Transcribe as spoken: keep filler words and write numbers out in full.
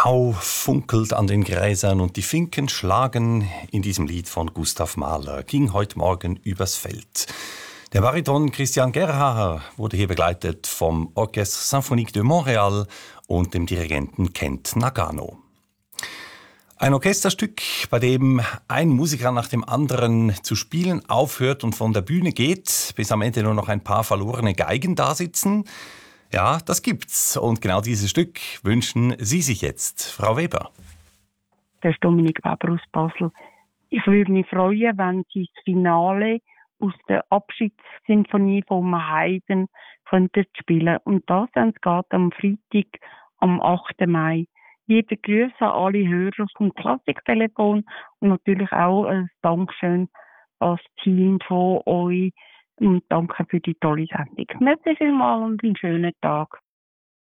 Tau funkelt an den Gräsern und die Finken schlagen in diesem Lied von Gustav Mahler, ging heute Morgen übers Feld. Der Bariton Christian Gerhaher wurde hier begleitet vom Orchestre Symphonique de Montréal und dem Dirigenten Kent Nagano. Ein Orchesterstück, bei dem ein Musiker nach dem anderen zu spielen aufhört und von der Bühne geht, bis am Ende nur noch ein paar verlorene Geigen dasitzen. Ja, das gibt's. Und genau dieses Stück wünschen Sie sich jetzt. Frau Weber. Das ist Dominik Weber aus Basel. Ich würde mich freuen, wenn Sie das Finale aus der Abschiedssinfonie von Haydn könnten spielen. Und das geht am Freitag, am achten Mai. Liebe Grüße an alle Hörer vom Klassiktelefon und natürlich auch ein Dankeschön an das Team von euch und danke für die tolle Sendung. Merci vielmals und einen schönen Tag.